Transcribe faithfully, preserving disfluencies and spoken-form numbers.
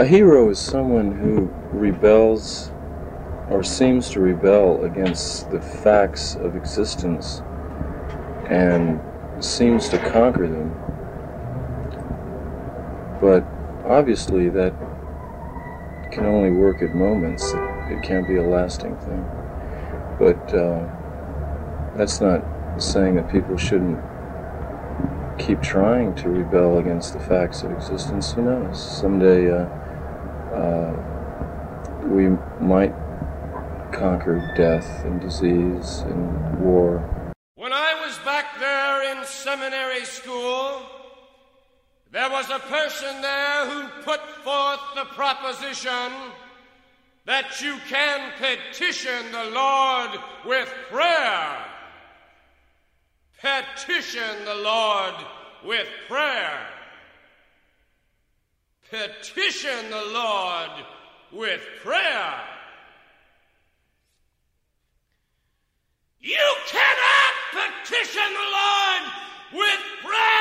A hero is someone who rebels or seems to rebel against the facts of existence and seems to conquer them. But obviously that can only work at moments. It, it can't be a lasting thing. But uh, that's not saying that people shouldn't keep trying to rebel against the facts of existence. Who knows? Someday uh, uh, we might conquer death and disease and war. When I was back there in seminary school, there was a person there who put forth the proposition that you can petition the Lord with prayer. Petition the Lord with prayer. Petition the Lord with prayer. You cannot petition the Lord with prayer.